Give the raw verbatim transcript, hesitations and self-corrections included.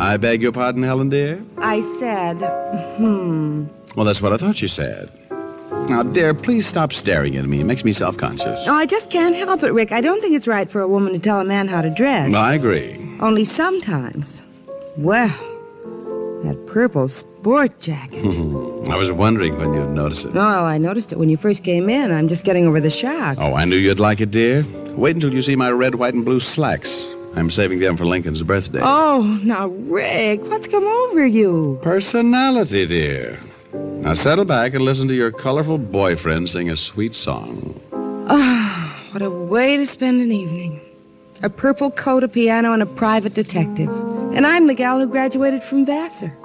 I beg your pardon, Helen, dear? I said, hmm. Well, that's what I thought you said. Now, dear, please stop staring at me. It makes me self-conscious. Oh, I just can't help it, Rick. I don't think it's right for a woman to tell a man how to dress. I agree. Only sometimes. Well, that purple sport jacket. I was wondering when you'd notice it. No, I noticed it when you first came in. I'm just getting over the shock. Oh, I knew you'd like it, dear. Wait until you see my red, white, and blue slacks. I'm saving them for Lincoln's birthday. Oh, now, Rick, what's come over you? Personality, dear. Now settle back and listen to your colorful boyfriend sing a sweet song. Oh, what a way to spend an evening. A purple coat, a piano, and a private detective. And I'm the gal who graduated from Vassar.